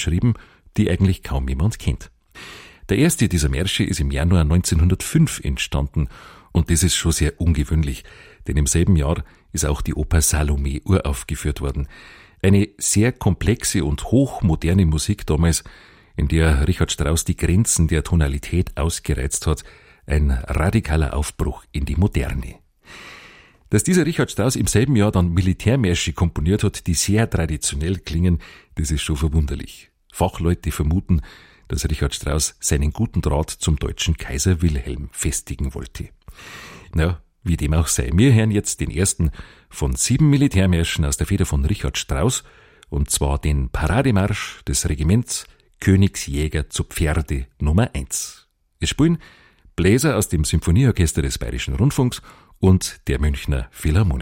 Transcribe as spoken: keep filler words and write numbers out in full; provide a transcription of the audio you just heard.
geschrieben, die eigentlich kaum jemand kennt. Der erste dieser Märsche ist im Januar neunzehnhundertfünf entstanden und das ist schon sehr ungewöhnlich, denn im selben Jahr ist auch die Oper Salome uraufgeführt worden. Eine sehr komplexe und hochmoderne Musik damals, in der Richard Strauss die Grenzen der Tonalität ausgereizt hat, ein radikaler Aufbruch in die Moderne. Dass dieser Richard Strauss im selben Jahr dann Militärmärsche komponiert hat, die sehr traditionell klingen, das ist schon verwunderlich. Fachleute vermuten, dass Richard Strauss seinen guten Draht zum deutschen Kaiser Wilhelm festigen wollte. Na, wie dem auch sei, wir hören jetzt den ersten von sieben Militärmärschen aus der Feder von Richard Strauss, und zwar den Parademarsch des Regiments Königsjäger zu Pferde Nummer eins. Es spielen Bläser aus dem Symphonieorchester des Bayerischen Rundfunks und der Münchner Philharmoniker.